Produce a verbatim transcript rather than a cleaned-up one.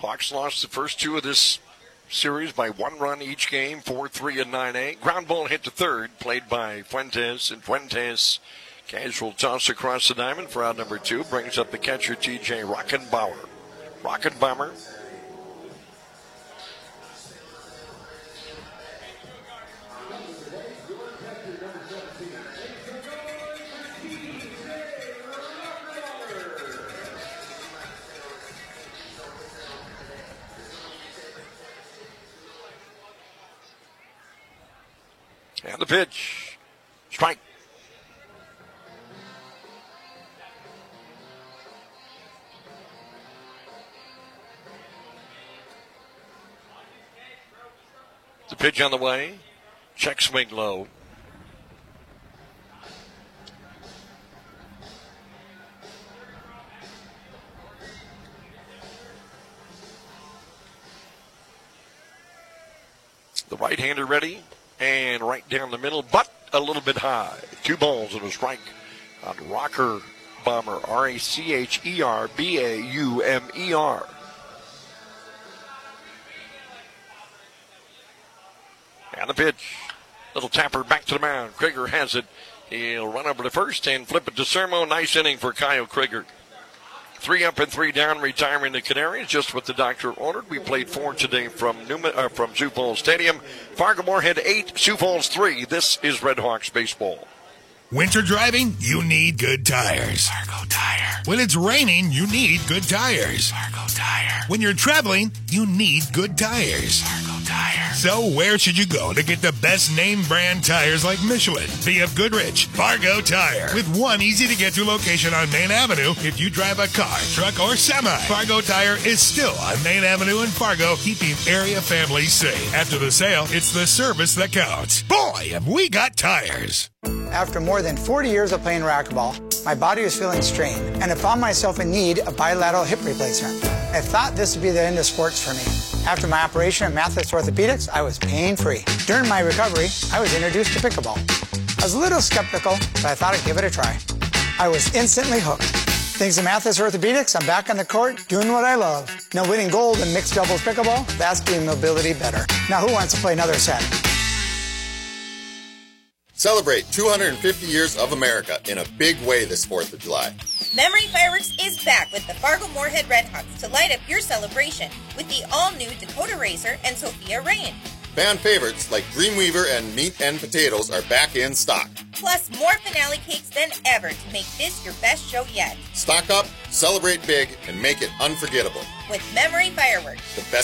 Hawks lost the first two of this series by one run each game, four three and nine eight. Ground ball hit to third, played by Fuentes, and Fuentes, casual toss across the diamond for out number two, brings up the catcher T J Rockenbauer. Rockenbauer. And the pitch. Strike. The pitch on the way. Check swing low. The right-hander ready. And right down the middle, but a little bit high. Two balls and a strike on Rocker Bomber. R A C H E R B A U M E R. And the pitch. Little tapper back to the mound. Krieger has it. He'll run over to first and flip it to Sermo. Nice inning for Kyle Krieger. Three up and three down, retiring the Canaries, just what the doctor ordered. We played four today from Newman, uh, from Sioux Falls Stadium. Fargo-Moorhead eight, Sioux Falls three. This is Red Hawks baseball. Winter driving, you need good tires. Fargo Tire. When it's raining, you need good tires. Fargo Tire. When you're traveling, you need good tires. Fargo Tire. So where should you go to get the best name brand tires like Michelin, B F Goodrich, Fargo Tire? With one easy-to-get-to location on Main Avenue if you drive a car, truck, or semi. Fargo Tire is still on Main Avenue in Fargo, keeping area families safe. After the sale, it's the service that counts. Boy, have we got tires. After more than forty years of playing racquetball, my body was feeling strained, and I found myself in need of bilateral hip replacement. I thought this would be the end of sports for me. After my operation at Mathis Orthopedics, I was pain-free. During my recovery, I was introduced to pickleball. I was a little skeptical, but I thought I'd give it a try. I was instantly hooked. Thanks to Mathis Orthopedics, I'm back on the court doing what I love. Now winning gold in mixed doubles pickleball, that's doing mobility better. Now who wants to play another set? Celebrate two hundred fifty years of America in a big way this fourth of July. Memory Fireworks is back with the Fargo-Moorhead Red Hawks to light up your celebration with the all-new Dakota Racer and Sophia Rain. Fan favorites like Dreamweaver and Meat and Potatoes are back in stock. Plus more finale cakes than ever to make this your best show yet. Stock up, celebrate big, and make it unforgettable. With Memory Fireworks. The best